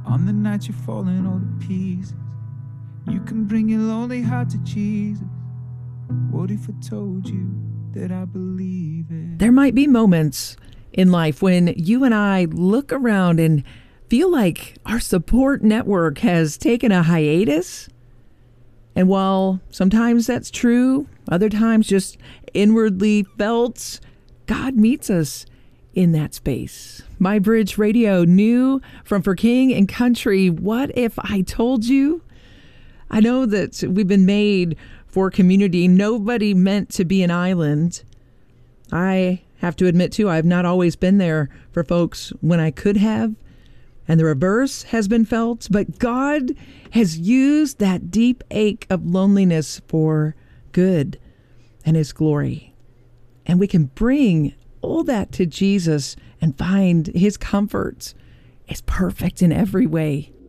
On the night you're falling all to pieces, you can bring your lonely heart to Jesus. What if I told you that I believe it? There might be moments in life when you and I look around and feel like our support network has taken a hiatus. And while sometimes that's true, other times just inwardly felt, God meets us in that space. My Bridge Radio, new from For King and Country. What if I told you? I know that we've been made for community. Nobody meant to be an island. I have to admit, too, I've not always been there for folks when I could have. And the reverse has been felt. But God has used that deep ache of loneliness for good and His glory. And we can bring all that to Jesus and find His comfort is perfect in every way.